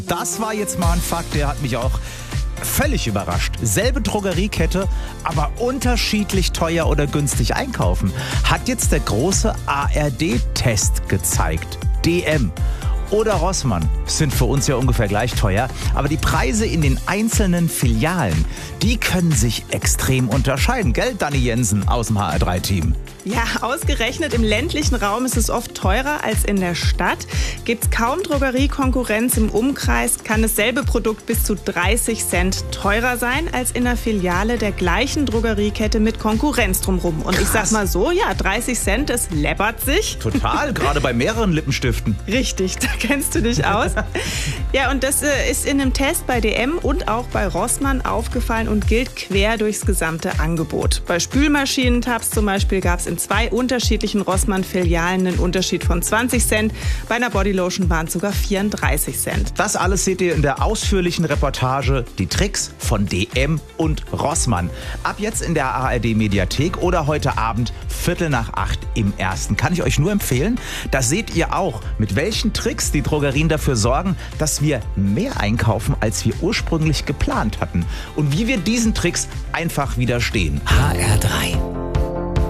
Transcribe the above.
Das war jetzt mal ein Fakt, der hat mich auch völlig überrascht. Selbe Drogeriekette, aber unterschiedlich teuer oder günstig einkaufen. Hat jetzt der große ARD-Test gezeigt. DM oder Rossmann sind für uns ja ungefähr gleich teuer, aber die Preise in den einzelnen Filialen, die können sich extrem unterscheiden. Gell, Dani Jensen aus dem HR3-Team? Ja, ausgerechnet im ländlichen Raum ist es oft teurer als in der Stadt. Gibt es kaum Drogeriekonkurrenz im Umkreis, kann dasselbe Produkt bis zu 30 Cent teurer sein als in der Filiale der gleichen Drogeriekette mit Konkurrenz drumherum. Und ich sag mal so, ja, 30 Cent, das läppert sich. Total, gerade bei mehreren Lippenstiften. Richtig, da kennst du dich aus. Ja, und das ist in einem Test bei DM und auch bei Rossmann aufgefallen und gilt quer durchs gesamte Angebot. Bei Spülmaschinentabs zum Beispiel gab es in 2 unterschiedlichen Rossmann-Filialen einen Unterschied von 20 Cent. Bei einer Bodylotion waren es sogar 34 Cent. Das alles seht ihr in der ausführlichen Reportage Die Tricks von DM und Rossmann. Ab jetzt in der ARD-Mediathek oder heute Abend 7:45 im Ersten. Kann ich euch nur empfehlen. Da seht ihr auch, mit welchen Tricks die Drogerien dafür sorgen, dass wir mehr einkaufen, als wir ursprünglich geplant hatten. Und wie wir diesen Tricks einfach widerstehen. HR3